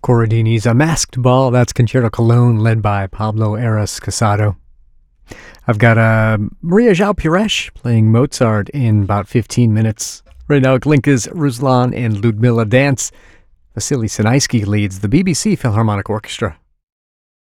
Corradini's A Masked Ball. That's Concerto Cologne, led by Pablo Eras Casado. I've got Maria João Pires playing Mozart in about 15 minutes. Right now, Glinka's Ruslan and Ludmilla dance. Vasily Sinaisky leads the BBC Philharmonic Orchestra.